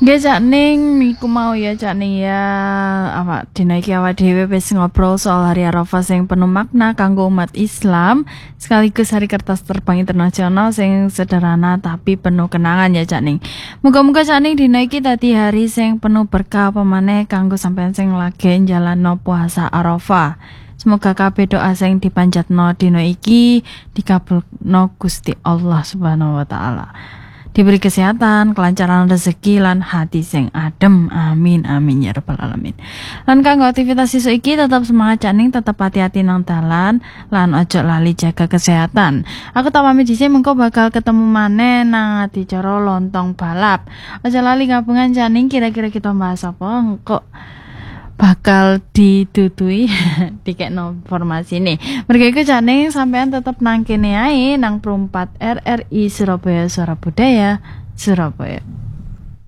Nggih Cak Ning, iku mau ya Cak Ning ya. Apa dina iki awak dhewe wis ngobrol soal Hari Arafah sing penuh makna kanggo umat Islam, sekaligus hari kertas terbang internasional sing sederhana tapi penuh kenangan ya Cak Ning. Muga-muga Cak Ning dina iki dadi hari sing penuh berkah apa maneh kanggo sampean sing lagi njalanno puasa Arafah. Semoga kabeh doa sing dipanjatno dina iki dikabulno Gusti Allah Subhanahu wa taala. Diberi kesehatan, kelancaran rezeki lan hati sing adem. Amin amin ya rabbal alamin. Lan kanggo aktivitas sesuk iki tetap semangat Cak Ning, tetap hati-hati nang dalan lan ojo lali jaga kesehatan. Aku tak pamit dhisik mengko bakal ketemu maneh nang adicara lontong balap. Ojo lali gabungan Cak Ning, kira-kira kita bahas apa engko bakal ditutui dikekno informasi nih. Mergo iku Cak Ning sampean tetep nang kene ae nang 4 RRI Surabaya Suara Budaya Surabaya.